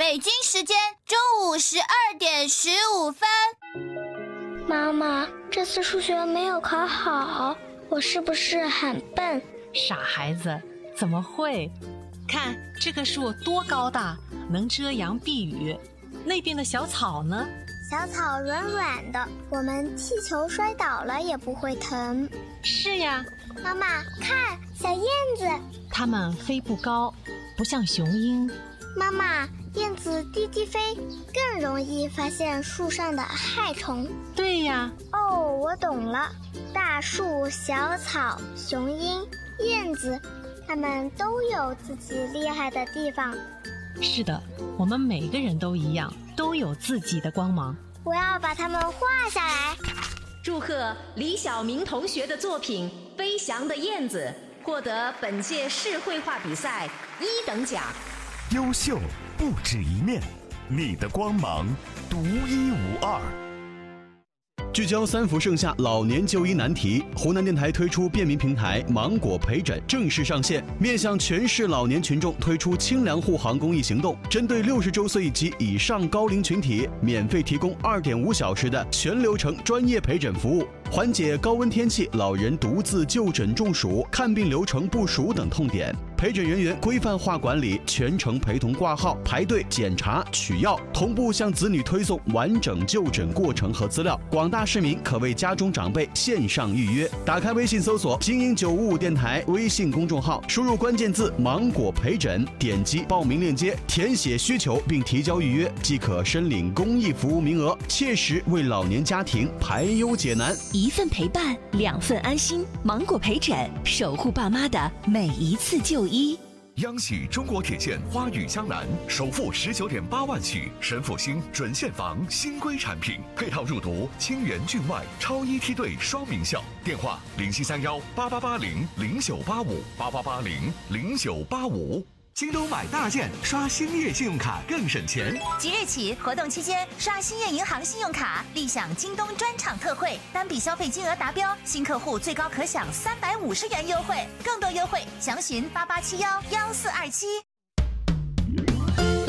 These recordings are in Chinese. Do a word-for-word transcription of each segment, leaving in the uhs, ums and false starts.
北京时间中午十二点十五分。 妈妈，这次数学没有考好，我是不是很笨？ 傻孩子，怎么会？看这棵树多高大，能遮阳避雨。那边的小草呢？ 小草软软的，我们踢球摔倒了也不会疼。 是呀。 妈妈，看小燕子， 它们飞不高，不像雄鹰。 妈妈，燕子低低飞，更容易发现树上的害虫。 对呀。 哦，我懂了，大树、小草、雄鹰、燕子，它们都有自己厉害的地方。 是的，我们每个人都一样，都有自己的光芒。 我要把它们画下来。 祝贺李晓明同学的作品《飞翔的燕子》获得本届市绘画比赛一等奖。 优秀不止一面，你的光芒独一无二。 聚焦三伏盛夏老年就医难题，湖南电台推出便民平台芒果陪诊正式上线，面向全市老年群众推出清凉护航公益行动，针对六十周岁及以上高龄群体，免费提供二点五小时的全流程专业陪诊服务，缓解高温天气老人独自就诊中暑、看病流程不熟等痛点。陪诊人员规范化管理，全程陪同挂号、排队检查、取药，同步向子女推送完整就诊过程和资料。广大市民可为家中长辈线上预约。打开微信搜索精英九五五电台微信公众号，输入关键字芒果陪诊，点击报名链接，填写需求并提交预约，即可申领公益服务名额，切实为老年家庭排忧解难。 一份陪伴，两份安心。芒果陪诊，守护爸妈的每一次就医。 央喜中国铁线花语江南首付十九点八万起，神复兴准现房新规产品，配套入读清源郡外超一梯队双名校。电话零七三幺八八八零零九八五八八八零零九八五。京东买大件，刷兴业信用卡更省钱。 即日起，活动期间刷兴业银行信用卡，立享京东专场特惠，单笔消费金额达标，新客户最高可享三百五十元优惠，更多优惠详询八八七幺幺四二七。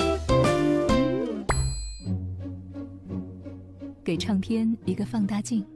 给唱片一个放大镜，